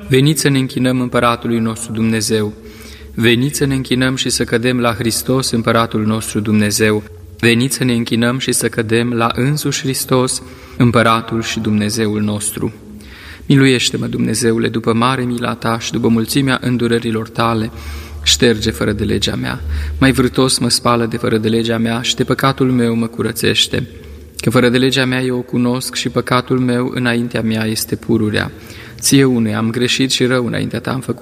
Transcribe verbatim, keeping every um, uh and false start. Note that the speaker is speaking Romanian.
Veniți să ne închinăm Împăratului nostru Dumnezeu. Veniți să ne închinăm și să cădem la Hristos, Împăratul nostru Dumnezeu. Veniți să ne închinăm și să cădem la însuși Hristos, Împăratul și Dumnezeul nostru. Miluiește-mă, Dumnezeule, după mare mila Ta și după mulțimea îndurărilor Tale, șterge fără de legea mea. Mai vârtos mă spală de fără de legea mea și de păcatul meu mă curățește. Că fără de legea mea eu o cunosc și păcatul meu înaintea mea este pururea. Ție unui am greșit și rău înaintea Ta am făcut.